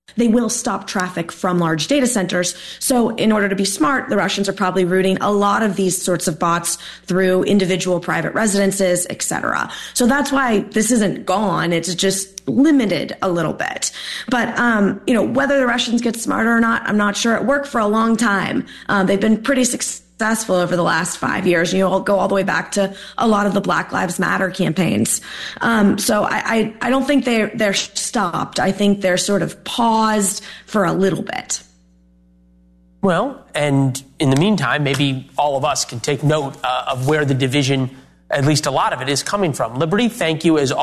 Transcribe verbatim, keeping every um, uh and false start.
they will stop traffic from large data centers. So in order to be smart, the Russians are probably routing a lot of these sorts of bots through individual private residences, et cetera. So that's why this isn't gone. It's just limited a little bit. But, um, you know, whether the Russians get smarter or not, I'm not sure. It worked for a long time. Um, they've been pretty successful. successful over the last five years. You know, I'll go all the way back to a lot of the Black Lives Matter campaigns. Um, so I, I, I don't think they're, they're stopped. I think they're sort of paused for a little bit. Well, and in the meantime, maybe all of us can take note uh, of where the division, at least a lot of it, is coming from. Liberty, thank you as